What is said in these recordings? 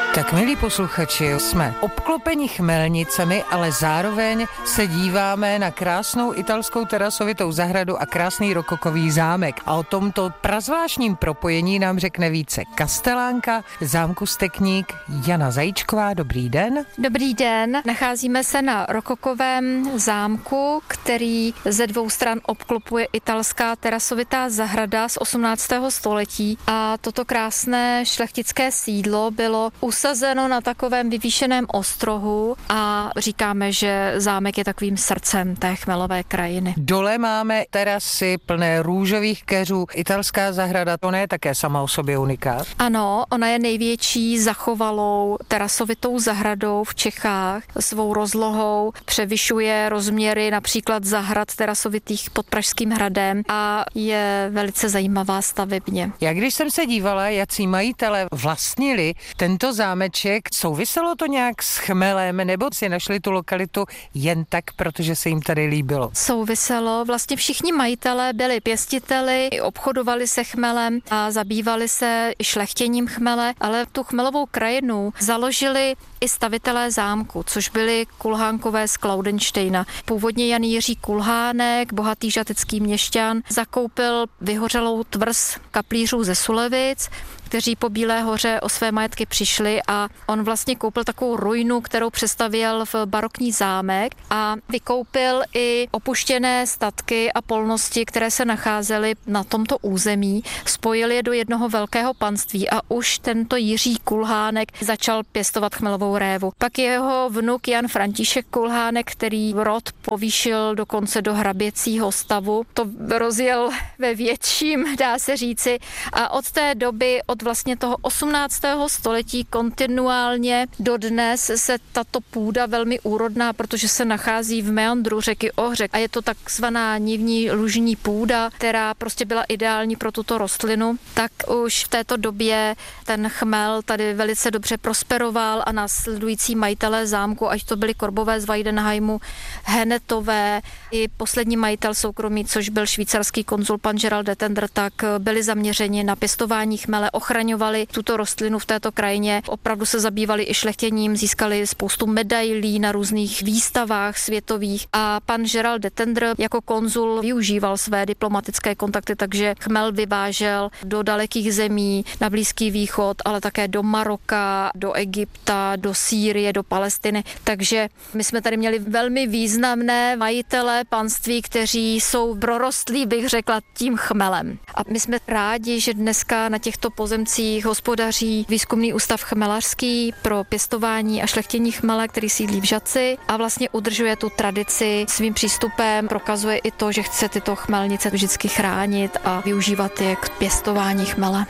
Tak milí posluchači, jsme obklopeni chmelnicemi, ale zároveň se díváme na krásnou italskou terasovitou zahradu a krásný rokokový zámek. A o tomto prazvláštním propojení nám řekne více kastelánka zámku Stekník Jana Zajíčková. Dobrý den. Dobrý den. Nacházíme se na rokokovém zámku, který ze dvou stran obklopuje italská terasovitá zahrada z 18. století. A toto krásné šlechtické sídlo bylo usazeno na takovém vyvýšeném ostrohu a říkáme, že zámek je takovým srdcem té chmelové krajiny. Dole máme terasy plné růžových keřů. Italská zahrada, to je také sama o sobě unikát? Ano, ona je největší zachovalou terasovitou zahradou v Čechách. Svou rozlohou převyšuje rozměry například zahrad terasovitých pod Pražským hradem a je velice zajímavá stavebně. Já když jsem se dívala, jací majitelé vlastnili tento zámeček, souviselo to nějak s chmelem, nebo si našli tu lokalitu jen tak, protože se jim tady líbilo? Souviselo. Vlastně všichni majitelé byli pěstiteli, obchodovali se chmelem a zabývali se i šlechtěním chmele, ale tu chmelovou krajinu založili i stavitelé zámku, což byli Kulhánkové z Klaudenštejna. Původně Jan Jiří Kulhánek, bohatý žatecký měšťan, zakoupil vyhořelou tvrz kaplířů ze Sulevic, kteří po Bílé hoře o své majetky přišli a on vlastně koupil takovou ruinu, kterou přestavěl v barokní zámek a vykoupil i opuštěné statky a polnosti, které se nacházely na tomto území, spojil je do jednoho velkého panství a už tento Jiří Kulhánek začal pěstovat chmelovou révu. Pak jeho vnuk Jan František Kulhánek, který rod povýšil dokonce do hraběcího stavu, to rozjel ve větším, dá se říci, a od té doby, od vlastně toho 18. století kontinuálně dodnes se tato půda velmi úrodná, protože se nachází v meandru řeky Ohře a je to takzvaná nivní lužní půda, která prostě byla ideální pro tuto rostlinu, tak už v této době ten chmel tady velice dobře prosperoval a následující majitelé zámku, ať to byli Korbové z Weidenheimu, Henetové, i poslední majitel soukromý, což byl švýcarský konzul pan Gerald de Tender, tak byli zaměřeni na pěstování chmele, ochraňovali tuto rostlinu v této krajině, opravdu se zabývali i šlechtěním, získali spoustu medailí na různých výstavách světových a pan Gerald de Tender jako konzul využíval své diplomatické kontakty, takže chmel vyvážel do dalekých zemí, na Blízký východ, ale také do Maroka, do Egypta, do Sýrie, do Palestiny, takže my jsme tady měli velmi významné majitele panství, kteří jsou prorostlí, bych řekla, tím chmelem. A my jsme rádi, že dneska na těchto pozemcích hospodaří Výzkumný ústav chmelařský pro pěstování a šlechtění chmele, který sídlí v Žatci a vlastně udržuje tu tradici svým přístupem, prokazuje i to, že chce tyto chmelnice vždycky chránit a využívat je k pěstování chmele.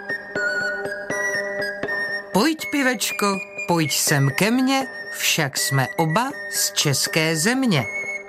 Pojď, pivečko, pojď sem ke mně, však jsme oba z české země.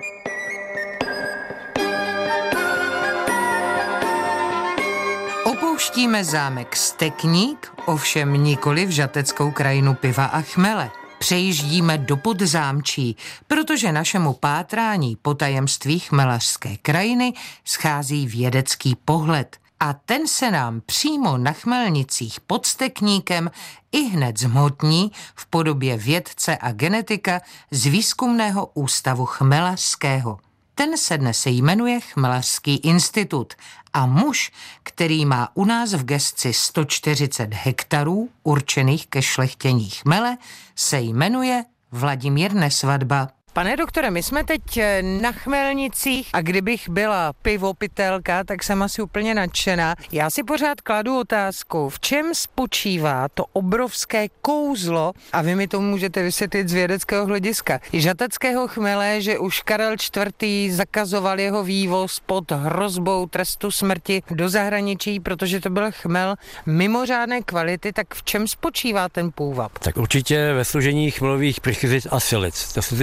Opouštíme zámek Stekník, ovšem nikoli v žateckou krajinu piva a chmele. Přejíždíme do Podzámčí, protože našemu pátrání po tajemství chmelařské krajiny schází vědecký pohled. A ten se nám přímo na chmelnicích pod Stekníkem ihned zhmotní v podobě vědce a genetika z Výzkumného ústavu chmelařského. Ten se dnes jmenuje Chmelařský institut a muž, který má u nás v gesci 140 hektarů určených ke šlechtění chmele, se jmenuje Vladimír Nesvadba. Pane doktore, my jsme teď na chmelnicích a kdybych byla pivopitelka, tak jsem asi úplně nadšená. Já si pořád kladu otázku, v čem spočívá to obrovské kouzlo, a vy mi to můžete vysvětlit z vědeckého hlediska, žateckého chmele, že už Karel IV. Zakazoval jeho vývoz pod hrozbou trestu smrti do zahraničí, protože to byl chmel mimořádné kvality, tak v čem spočívá ten půvab? Tak určitě ve složení chmelových prichřic a silic. To jsou ty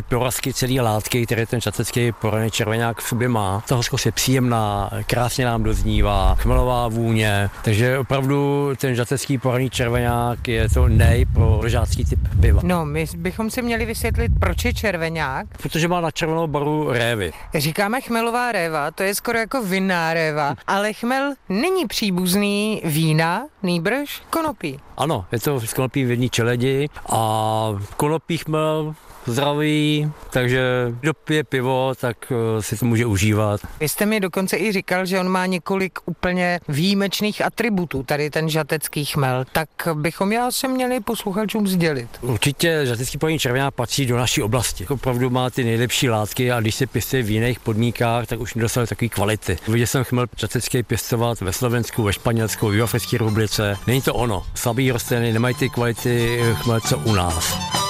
všechny celé látky, které ten žatecký poraný červeňák v sobě má. Ta hořkost je příjemná, krásně nám doznívá, chmelová vůně, takže opravdu ten žatecký poraný červeňák je to pro rožácký typ piva. No, my bychom si měli vysvětlit, proč je červeňák. Protože má na červenou barvu révy. Říkáme chmelová réva, to je skoro jako vinná réva, ale chmel není příbuzný vína, nýbrž konopí. Ano, je to z konopí v jedné čeledi a konopí chmel zdravý, takže kdo pije pivo, tak si to může užívat. Vy jste mi dokonce i říkal, že on má několik úplně výjimečných atributů, tady ten žatecký chmel, tak bychom se měli posluchačům sdělit. Určitě žatecký poraný červeňák patří do naší oblasti. Opravdu má ty nejlepší látky a když se pěstuje v jiných podmínkách, tak už nedosáhne takové kvality. Viděl jsem chmel žatecký pěstovat ve Slovensku, ve Španělsku, v Jihoafrické republice. Není to ono. Slabý rostliny nemají ty kvality chmel, co u nás.